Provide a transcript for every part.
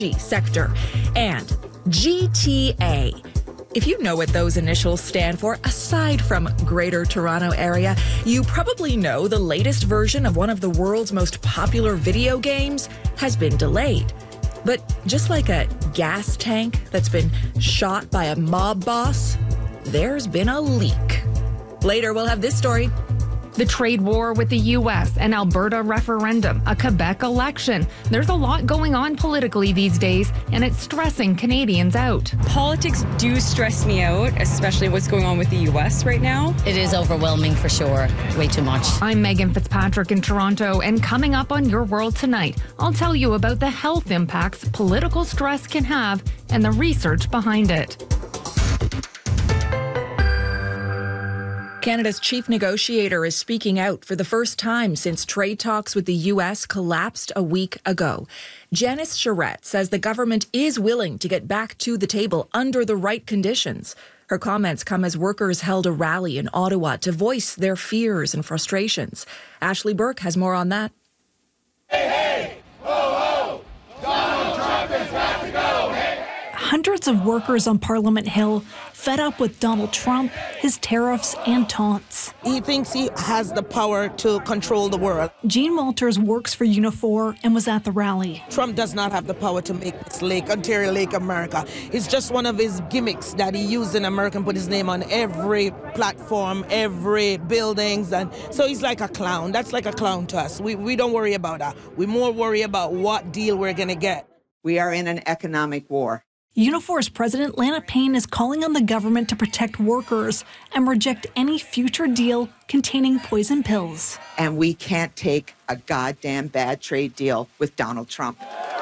sector, and GTA. If you know what those initials stand for, aside from Greater Toronto Area, you probably know the latest version of one of the world's most popular video games has been delayed. But just like a gas tank that's been shot by a mob boss, there's been a leak. Later, we'll have this story. The trade war with the U.S., an Alberta referendum, a Quebec election. There's a lot going on politically these days, and it's stressing Canadians out. Politics do stress me out, especially what's going on with the U.S. right now. It is overwhelming for sure. Way too much. I'm Megan Fitzpatrick in Toronto, and coming up on Your World Tonight, I'll tell you about the health impacts political stress can have and the research behind it. Canada's chief negotiator is speaking out for the first time since trade talks with the U.S. collapsed a week ago. Janice Charette says the government is willing to get back to the table under the right conditions. Her comments come as workers held a rally in Ottawa to voice their fears and frustrations. Ashley Burke has more on that. Hey, hey, ho, ho, Donald Trump has got to go, hey. Hundreds of workers on Parliament Hill fed up with Donald Trump, his tariffs, and taunts. He thinks he has the power to control the world. Jean Walters works for Unifor and was at the rally. Trump does not have the power to make this lake, Ontario Lake, America. It's just one of his gimmicks that he used in America and put his name on every platform, every buildings. And so he's like a clown. That's like a clown to us. We don't worry about that. We more worry about what deal we're going to get. We are in an economic war. Unifor's president, Lana Payne, is calling on the government to protect workers and reject any future deal containing poison pills. And we can't take a goddamn bad trade deal with Donald Trump.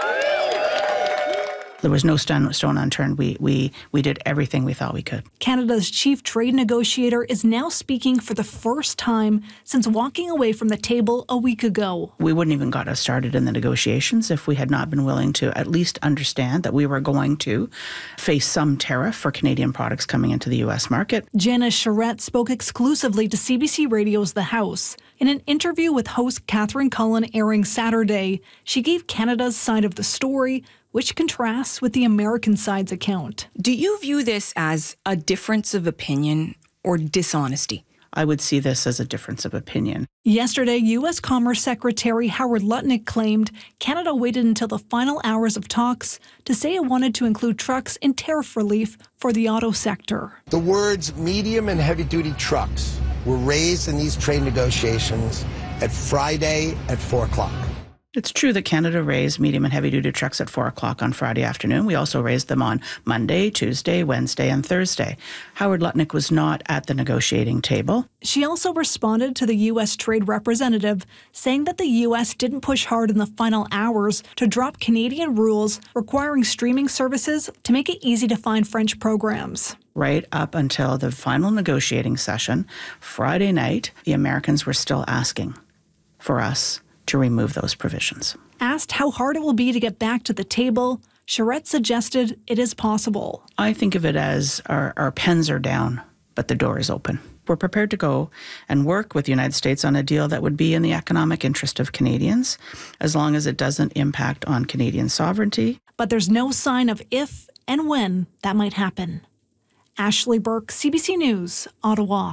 There was no stone unturned. We did everything we thought we could. Canada's chief trade negotiator is now speaking for the first time since walking away from the table a week ago. We wouldn't even got us started in the negotiations if we had not been willing to at least understand that we were going to face some tariff for Canadian products coming into the U.S. market. Janice Charette spoke exclusively to CBC Radio's The House. In an interview with host Catherine Cullen airing Saturday, she gave Canada's side of the story, which contrasts with the American side's account. Do you view this as a difference of opinion or dishonesty? I would see this as a difference of opinion. Yesterday, U.S. Commerce Secretary Howard Lutnick claimed Canada waited until the final hours of talks to say it wanted to include trucks in tariff relief for the auto sector. The words medium and heavy-duty trucks were raised in these trade negotiations at Friday at 4 o'clock. It's true that Canada raised medium and heavy-duty trucks at 4 o'clock on Friday afternoon. We also raised them on Monday, Tuesday, Wednesday, and Thursday. Howard Lutnick was not at the negotiating table. She also responded to the U.S. trade representative, saying that the U.S. didn't push hard in the final hours to drop Canadian rules requiring streaming services to make it easy to find French programs. Right up until the final negotiating session, Friday night, the Americans were still asking for us to remove those provisions. Asked how hard it will be to get back to the table, Charette suggested it is possible. I think of it as our pens are down, but the door is open. We're prepared to go and work with the United States on a deal that would be in the economic interest of Canadians, as long as it doesn't impact on Canadian sovereignty. But there's no sign of if and when that might happen. Ashley Burke, CBC News, Ottawa.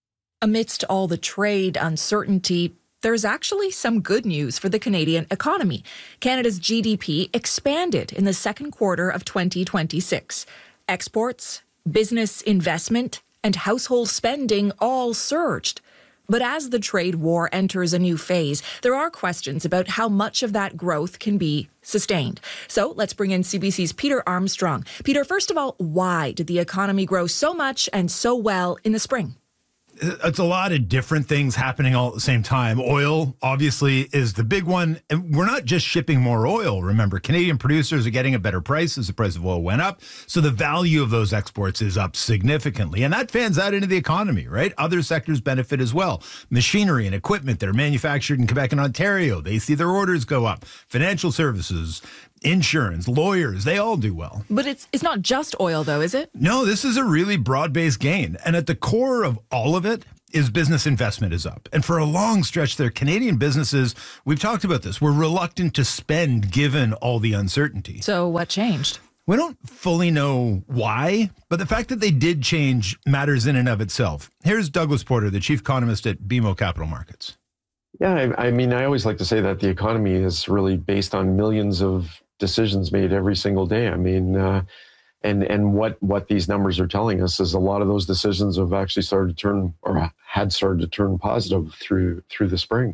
Amidst all the trade uncertainty, there's actually some good news for the Canadian economy. Canada's GDP expanded in the second quarter of 2026. Exports, business investment, and household spending all surged. But as the trade war enters a new phase, there are questions about how much of that growth can be sustained. So let's bring in CBC's Peter Armstrong. Peter, first of all, why did the economy grow so much and so well in the spring? It's a lot of different things happening all at the same time. Oil, obviously, is the big one. And we're not just shipping more oil. Remember, Canadian producers are getting a better price as the price of oil went up. So the value of those exports is up significantly. And that fans out into the economy, right? Other sectors benefit as well. Machinery and equipment that are manufactured in Quebec and Ontario, they see their orders go up. Financial services, insurance, lawyers, they all do well. But it's not just oil, though, is it? No, this is a really broad-based gain. And at the core of all of it is business investment is up. And for a long stretch there, Canadian businesses, we've talked about this, were reluctant to spend given all the uncertainty. So what changed? We don't fully know why, but the fact that they did change matters in and of itself. Here's Douglas Porter, the chief economist at BMO Capital Markets. Yeah, I mean, I always like to say that the economy is really based on millions of decisions made every single day. I mean, and what these numbers are telling us is a lot of those decisions have actually started to turn, or had started to turn positive through the spring.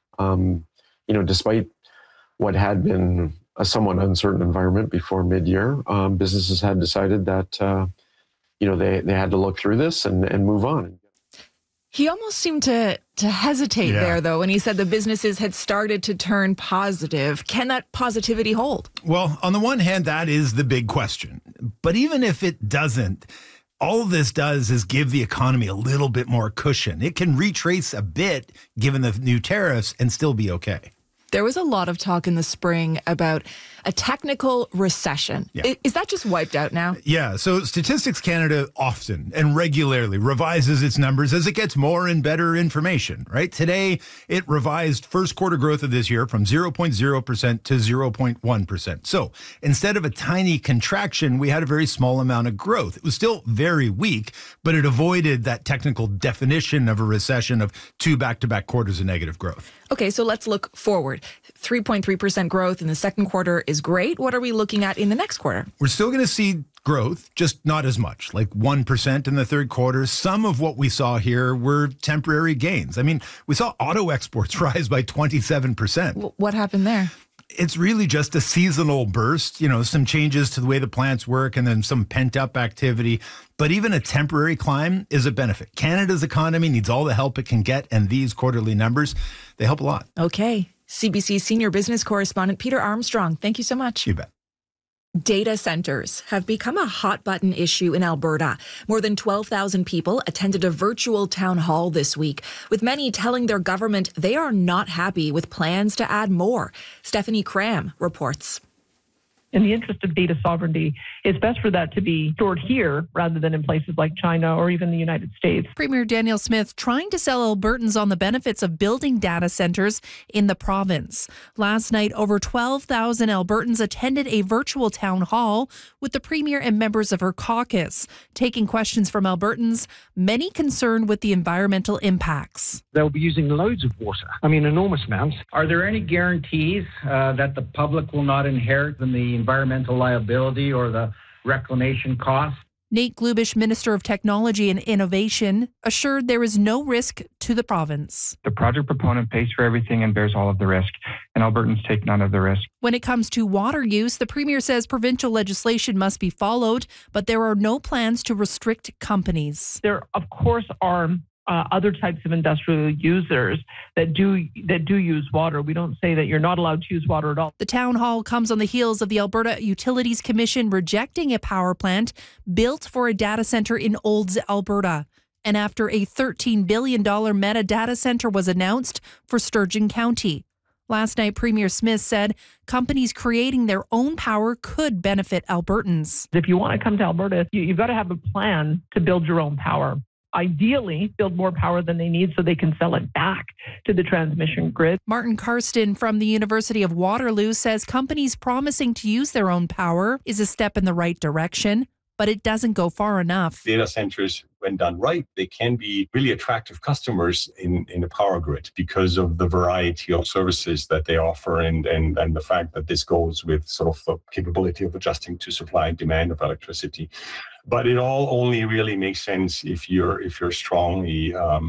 Despite what had been a somewhat uncertain environment before mid-year, businesses had decided that they had to look through this and move on. He almost seemed to hesitate there, though, when he said the businesses had started to turn positive. Can that positivity hold? Well, on the one hand, that is the big question. But even if it doesn't, all this does is give the economy a little bit more cushion. It can retrace a bit given the new tariffs and still be okay. There was a lot of talk in the spring about a technical recession. Yeah. Is that just wiped out now? Yeah. So Statistics Canada often and regularly revises its numbers as it gets more and better information, right? Today, it revised first quarter growth of this year from 0.0% to 0.1%. So instead of a tiny contraction, we had a very small amount of growth. It was still very weak, but it avoided that technical definition of a recession of 2 back-to-back quarters of negative growth. Okay, so let's look forward. 3.3% growth in the second quarter is great. What are we looking at in the next quarter? We're still going to see growth, just not as much, like 1% in the third quarter. Some of what we saw here were temporary gains. I mean, we saw auto exports rise by 27%. What happened there? It's really just a seasonal burst, some changes to the way the plants work and then some pent up activity. But even a temporary climb is a benefit. Canada's economy needs all the help it can get, and these quarterly numbers, they help a lot. Okay. CBC senior business correspondent Peter Armstrong, thank you so much. You bet. Data centers have become a hot button issue in Alberta. More than 12,000 people attended a virtual town hall this week, with many telling their government they are not happy with plans to add more. Stephanie Cram reports. In the interest of data sovereignty, it's best for that to be stored here rather than in places like China or even the United States. Premier Danielle Smith trying to sell Albertans on the benefits of building data centers in the province. Last night, over 12,000 Albertans attended a virtual town hall with the Premier and members of her caucus, taking questions from Albertans, many concerned with the environmental impacts. They'll be using loads of water, enormous amounts. Are there any guarantees that the public will not inherit the environmental liability or the reclamation costs? Nate Glubish, Minister of Technology and Innovation, assured there is no risk to the province. The project proponent pays for everything and bears all of the risk, and Albertans take none of the risk. When it comes to water use, the Premier says provincial legislation must be followed, but there are no plans to restrict companies. There, of course, are other types of industrial users that do use water. We don't say that you're not allowed to use water at all. The town hall comes on the heels of the Alberta Utilities Commission rejecting a power plant built for a data center in Olds, Alberta. And after a $13 billion Meta data center was announced for Sturgeon County. Last night, Premier Smith said companies creating their own power could benefit Albertans. If you want to come to Alberta, you've got to have a plan to build your own power. Ideally, build more power than they need so they can sell it back to the transmission grid. Martin Karsten from the University of Waterloo says companies promising to use their own power is a step in the right direction, but it doesn't go far enough. Data centers, when done right, they can be really attractive customers in the power grid because of the variety of services that they offer and the fact that this goes with sort of the capability of adjusting to supply and demand of electricity. But it all only really makes sense if you're strongly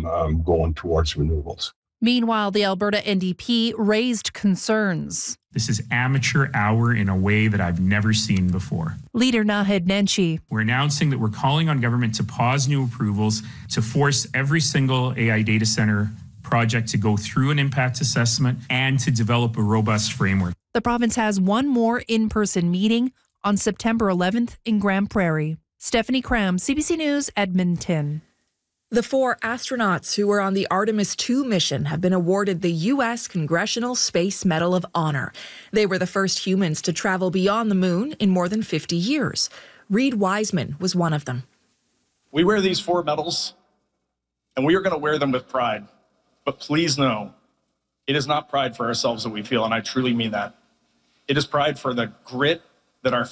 going towards renewables. Meanwhile, the Alberta NDP raised concerns. This is amateur hour in a way that I've never seen before. Leader Naheed Nenshi. We're announcing that we're calling on government to pause new approvals, to force every single AI data center project to go through an impact assessment and to develop a robust framework. The province has one more in-person meeting on September 11th in Grand Prairie. Stephanie Cram, CBC News, Edmonton. The 4 astronauts who were on the Artemis II mission have been awarded the U.S. Congressional Space Medal of Honor. They were the first humans to travel beyond the moon in more than 50 years. Reed Wiseman was one of them. We wear these 4 medals and we are going to wear them with pride. But please know, it is not pride for ourselves that we feel, and I truly mean that. It is pride for the grit that our